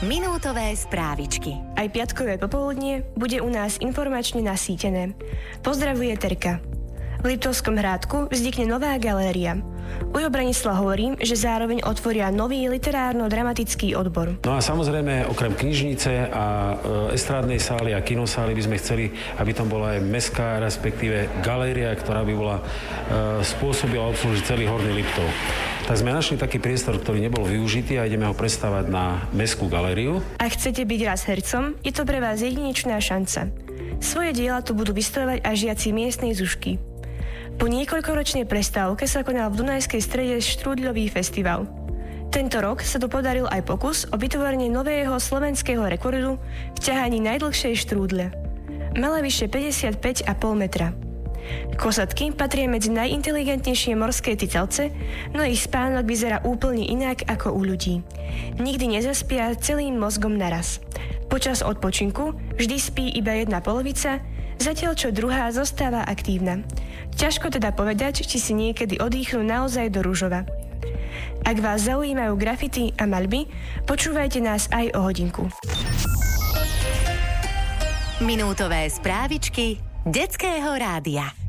Minútové správičky. Aj piatkové popoludnie bude u nás informačne nasýtené. Pozdravuje Terka. V Liptovskom Hrádku vznikne nová galéria. Ujo Branislav hovorí, že zároveň otvoria nový literárno-dramatický odbor. No a samozrejme, okrem knižnice a estrádnej sály a kinosály by sme chceli, aby tam bola aj mestská, respektíve galéria, ktorá by bola spôsobila obslužiť celý Horný Liptov. Tak sme našli taký priestor, ktorý nebol využitý a ideme ho predstavať na mestskú galériu. Ak chcete byť raz hercom, je to pre vás jedinečná šanca. Svoje diela tu budú vystavovať aj žiaci miestnej Zušky. Po niekoľkoročnej prestávke sa konal v Dunajskej Strede štrúdľový festival. Tento rok sa tu podaril aj pokus o vytvorenie nového slovenského rekordu v ťahaní najdlhšej štrúdle. Mala vyše 55,5 metra. Kosatky patria medzi najinteligentnejšie morské cicavce, no ich spánok vyzerá úplne inak ako u ľudí. Nikdy nezaspia celým mozgom naraz. Počas odpočinku vždy spí iba jedna polovica, zatiaľ čo druhá zostáva aktívna. Ťažko teda povedať, či si niekedy odýchnú naozaj do ružova. Ak vás zaujímajú grafity a maľby, počúvajte nás aj o hodinku. Minútové správičky Detského rádia.